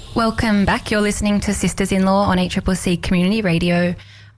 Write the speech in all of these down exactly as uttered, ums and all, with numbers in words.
Welcome back. You're listening to Sisters-in-Law on A C C C Community Radio.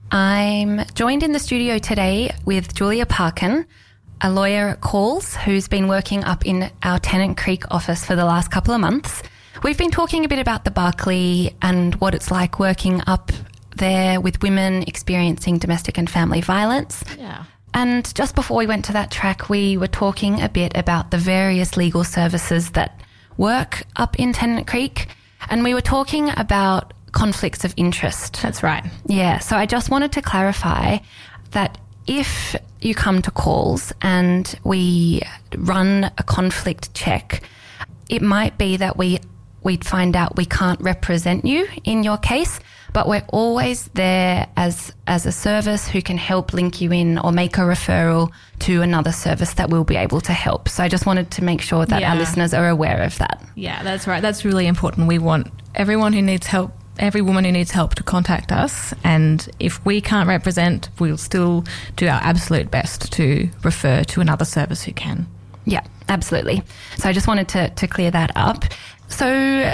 I'm joined in the studio today with Julia Parkin, a lawyer at Coles who's been working up in our Tennant Creek office for the last couple of months. We've been talking a bit about the Barkly and what it's like working up there with women experiencing domestic and family violence. Yeah. And just before we went to that track, we were talking a bit about the various legal services that work up in Tennant Creek, and we were talking about conflicts of interest. That's right. Yeah, so I just wanted to clarify that if you come to Coles and we run a conflict check, it might be that we we'd find out we can't represent you in your case, but we're always there as as a service who can help link you in or make a referral to another service that will be able to help. So I just wanted to make sure that Yeah. our listeners are aware of that. Yeah, that's right. That's really important. We want everyone who needs help, every woman who needs help to contact us. And if we can't represent, we'll still do our absolute best to refer to another service who can. Yeah, absolutely. So I just wanted to, to clear that up. So,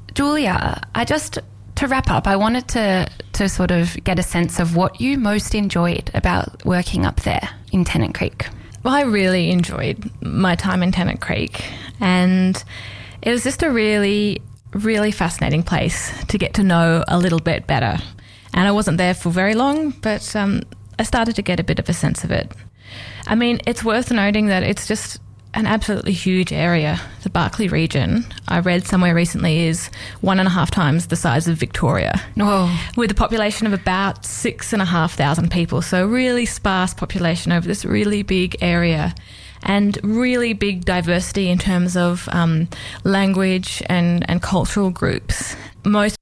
Julia, I just, to wrap up, I wanted to, to sort of get a sense of what you most enjoyed about working up there in Tennant Creek. Well, I really enjoyed my time in Tennant Creek, and it was just a really, really fascinating place to get to know a little bit better. And I wasn't there for very long, but um, I started to get a bit of a sense of it. I mean, it's worth noting that it's just an absolutely huge area. The Barkly region, I read somewhere recently, is one and a half times the size of Victoria, Oh, with a population of about six and a half thousand people. So a really sparse population over this really big area, and really big diversity in terms of um, language and, and cultural groups. Most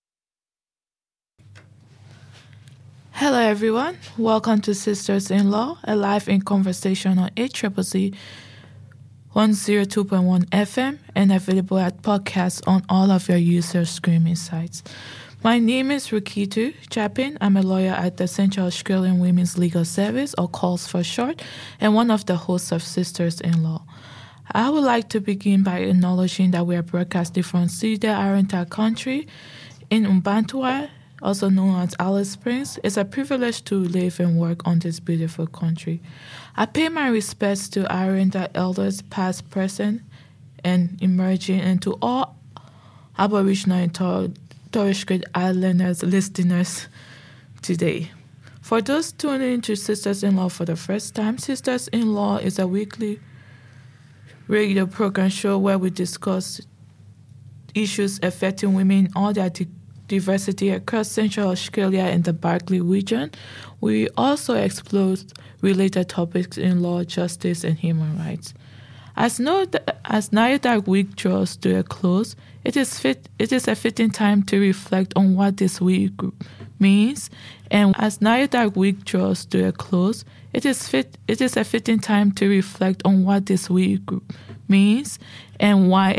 Hello everyone, welcome to Sisters-in-Law, a live-in conversation on A C C C one oh two point one F M and available at podcasts on all of your user streaming sites. My name is Rukitu Chapin. I'm a lawyer at the Central Australian Women's Legal Service, or CALS for short, and one of the hosts of Sisters-in-Law. I would like to begin by acknowledging that we are broadcasting from Cedar Arrernte Country in Umbantua, also known as Alice Springs. It's a privilege to live and work on this beautiful country. I pay my respects to Arrernte elders, past, present, and emerging, and to all Aboriginal and Tor- Torres Strait Islanders listeners today. For those tuning into Sisters-in-Law for the first time, Sisters-in-Law is a weekly radio program show where we discuss issues affecting women in all their di- diversity across Central Australia and the Barkly region. We also explore related topics in law, justice, and human rights. As, no, as NAIDAC week draws to a close, it is fit. It is a fitting time to reflect on what this week means. And as NAIDAC week draws to a close, it is fit. It is a fitting time to reflect on what this week means and why